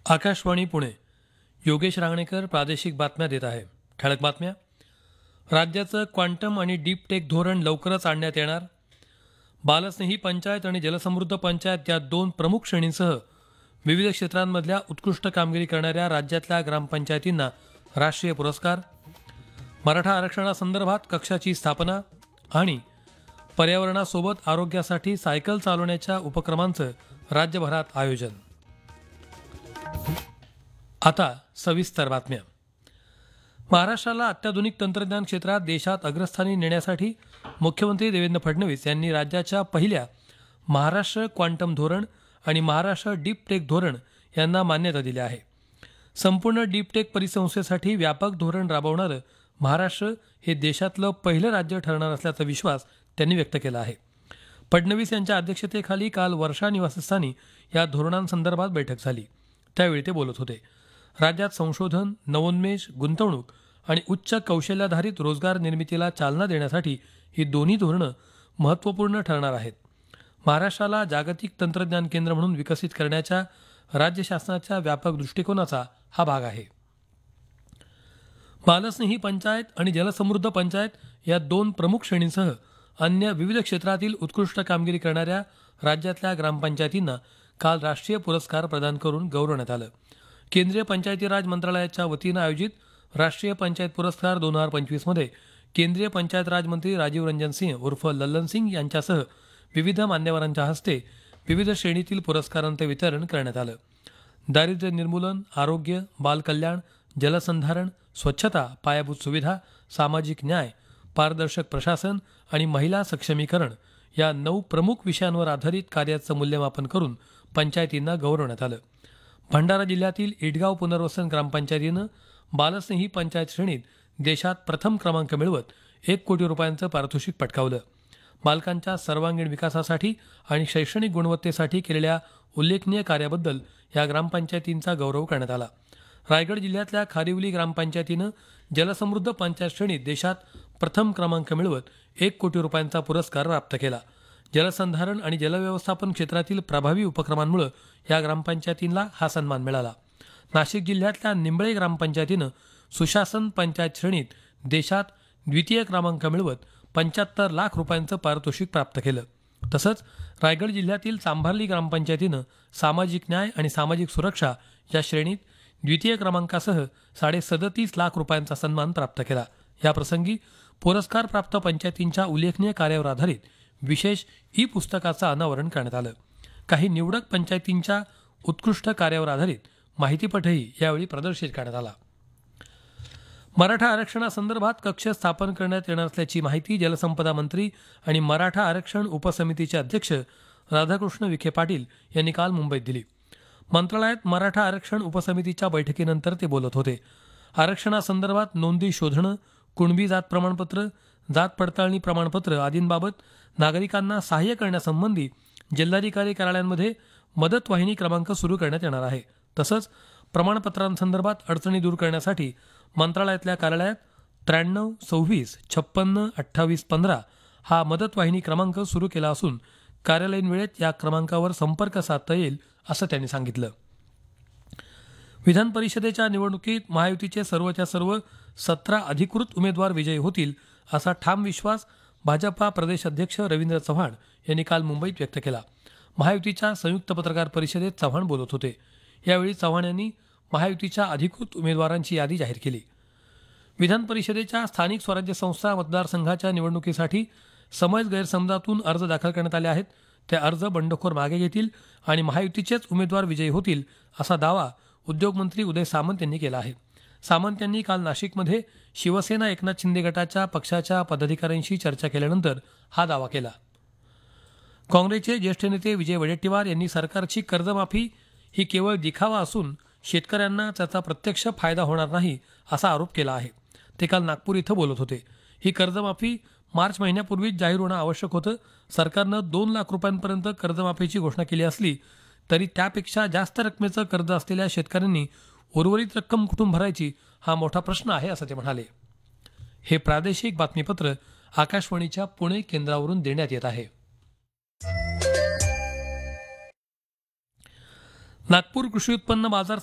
आकाशवाणी पुणे. योगेश रांगणेकर प्रादेशिक बातम्या देत आहे. ठळक बातम्या. राज्याचं क्वांटम आणि डीप टेक धोरण लवकरच आणण्यात येणार. बालस्नेही पंचायत आणि जलसमृद्ध पंचायत या दोन प्रमुख श्रेणींसह विविध क्षेत्रांमधल्या उत्कृष्ट कामगिरी करणाऱ्या राज्यातल्या ग्रामपंचायतींना राष्ट्रीय पुरस्कार. मराठा आरक्षणासंदर्भात कक्षाची स्थापना आणि पर्यावरणासोबत आरोग्यासाठी सायकल चालवण्याच्या उपक्रमांचं राज्यभरात आयोजन. आता सविस्तर बातम्या. महाराष्ट्राला अत्याधुनिक तंत्रज्ञान क्षेत्रात देशात अग्रस्थानी नेण्यासाठी मुख्यमंत्री देवेंद्र फडणवीस यांनी राज्याच्या पहिल्या महाराष्ट्र क्वांटम धोरण आणि महाराष्ट्र डीप टेक धोरण यांना मान्यता दिली आहे. संपूर्ण डीप टेक परिसंस्थेसाठी व्यापक धोरण राबवणारं महाराष्ट्र हे देशातलं पहिलं राज्य ठरणार असल्याचा विश्वास त्यांनी व्यक्त केला आहे. फडणवीस यांच्या अध्यक्षतेखाली काल वर्षा निवासस्थानी या धोरणांसंदर्भात बैठक झाली. त्यावेळी ते बोलत होते. राज्यात संशोधन, नवोन्मेष, गुंतवणूक आणि उच्च कौशल्याधारित रोजगार निर्मितीला चालना देण्यासाठी ही दोन्ही धोरणं महत्त्वपूर्ण ठरणार आहेत. महाराष्ट्राला जागतिक तंत्रज्ञान केंद्र म्हणून विकसित करण्याच्या राज्य शासनाच्या व्यापक दृष्टिकोनाचा हा भाग आहे. बालस्नेही पंचायत आणि जलसमृद्ध पंचायत या दोन प्रमुख श्रेणींसह अन्य विविध क्षेत्रातील उत्कृष्ट कामगिरी करणाऱ्या राज्यातल्या ग्रामपंचायतींना काल राष्ट्रीय पुरस्कार प्रदान करून गौरवण्यात आलं. केंद्रीय पंचायती राज मंत्रालयाच्या वतीनं आयोजित राष्ट्रीय पंचायत पुरस्कार 2025 मध्ये केंद्रीय पंचायत राज मंत्री राजीव रंजन सिंह उर्फ लल्लन सिंग यांच्यासह विविध मान्यवरांच्या हस्ते विविध श्रेणीतील पुरस्कारांचं वितरण करण्यात आलं. दारिद्र्य निर्मूलन, आरोग्य, बालकल्याण, जलसंधारण, स्वच्छता, पायाभूत सुविधा, सामाजिक न्याय, पारदर्शक प्रशासन आणि महिला सक्षमीकरण या 9 प्रमुख विषयांवर आधारित कार्याचं मूल्यमापन करून पंचायतींना गौरवण्यात आलं. भंडारा जिल्ह्यातील इटगाव पुनर्वसन ग्रामपंचायतीनं बालस्नेही पंचायत श्रेणीत देशात प्रथम क्रमांक मिळवत 1 कोटी रुपयांचं पारितोषिक पटकावलं. बालकांच्या सर्वांगीण विकासासाठी आणि शैक्षणिक गुणवत्तेसाठी केलेल्या उल्लेखनीय कार्याबद्दल या ग्रामपंचायतींचा गौरव करण्यात आला. रायगड जिल्ह्यातल्या खारिवली ग्रामपंचायतीनं जलसमृद्ध पंचायत श्रेणीत देशात प्रथम क्रमांक मिळवत 1 कोटी रुपयांचा पुरस्कार प्राप्त केला. जलसंधारण आणि जलव्यवस्थापन क्षेत्रातील प्रभावी उपक्रमांमुळे या ग्रामपंचायतींना हा सन्मान मिळाला. नाशिक जिल्ह्यातल्या निंबळे ग्रामपंचायतीनं सुशासन पंचायत श्रेणीत देशात द्वितीय क्रमांक मिळवत 75 लाख रुपयांचं पारितोषिक प्राप्त केलं. तसंच रायगड जिल्ह्यातील चांभारली ग्रामपंचायतीनं सामाजिक न्याय आणि सामाजिक सुरक्षा या श्रेणीत द्वितीय क्रमांकासह 37.5 लाख रुपयांचा सन्मान प्राप्त केला. याप्रसंगी पुरस्कार प्राप्त पंचायतींच्या उल्लेखनीय कार्यावर आधारित विशेष ई पुस्तकाचं अनावरण करण्यात आलं. काही निवडक पंचायतींच्या उत्कृष्ट कार्यावर आधारित माहितीपटही यावेळी प्रदर्शित करण्यात आला. मराठा आरक्षणासंदर्भात कक्ष स्थापन करण्यात येणार असल्याची माहिती जलसंपदा मंत्री आणि मराठा आरक्षण उपसमितीचे अध्यक्ष राधाकृष्ण विखे पाटील यांनी काल मुंबईत दिली. मंत्रालयात मराठा आरक्षण उपसमितीच्या बैठकीनंतर ते बोलत होते. आरक्षणासंदर्भात नोंदी शोधणं, कुणबी जात प्रमाणपत्र, जात पडताळणी प्रमाणपत्र आदींबाबत नागरिकांना सहाय्य करण्यासंबंधी जिल्हाधिकारी कार्यालयांमध्ये मदत वाहिनी क्रमांक सुरू करण्यात येणार आहे. तसंच प्रमाणपत्रांसंदर्भात अडचणी दूर करण्यासाठी मंत्रालयातल्या कार्यालयात 93 26 56 28 15 हा मदत वाहिनी क्रमांक सुरू केला असून कार्यालयीन वेळेत या क्रमांकावर संपर्क साधता येईल असं त्यांनी सांगितलं. विधान परिषदेच्या निवडणुकीत महायुतीचे सर्वच्या सर्व 17 अधिकृत उमेदवार विजयी होतील असा ठाम विश्वास भाजपा प्रदेश अध्यक्ष रवींद्र चव्हाण यांनी काल मुंबईत व्यक्त केला. महायुतीच्या संयुक्त पत्रकार परिषदेत चव्हाण बोलत होते. यावेळी चव्हाण यांनी महायुतीच्या अधिकृत उमेदवारांची यादी जाहीर केली. विधान परिषदेच्या स्थानिक स्वराज्य संस्था मतदारसंघाच्या निवडणुकीसाठी समज गैरसमजातून अर्ज दाखल करण्यात आले आहेत. ते अर्ज बंडखोर मागे घेतील आणि महायुतीचेच उमेदवार विजयी होतील असा दावा उद्योगमंत्री उदय सामंत यांनी केला आहे. सामंत यांनी काल नाशिकमध्ये शिवसेना एकनाथ शिंदे गटाच्या पक्षाच्या पदाधिकाऱ्यांशी चर्चा केल्यानंतर हा दावा केला. काँग्रेसचे ज्येष्ठ नेते विजय वडेट्टीवार यांनी सरकारची कर्जमाफी ही केवळ दिखावा असून शेतकऱ्यांना त्याचा प्रत्यक्ष फायदा होणार नाही असा आरोप केला आहे. ते काल नागपूर इथं बोलत होते. ही कर्जमाफी मार्च महिन्यापूर्वीच जाहीर होणं आवश्यक होतं. सरकारनं 2 लाख रुपयांपर्यंत कर्जमाफीची घोषणा केली असली तरी त्यापेक्षा जास्त रकमेचं कर्ज असलेल्या शेतकऱ्यांनी उर्वरित रक्कम कुठून भरायची हा मोठा प्रश्न आहे असं ते म्हणाले. हे प्रादेशिक बातमीपत्र आकाशवाणीच्या पुणे केंद्रावरून देण्यात येत आहे. नागपूर कृषी उत्पन्न बाजार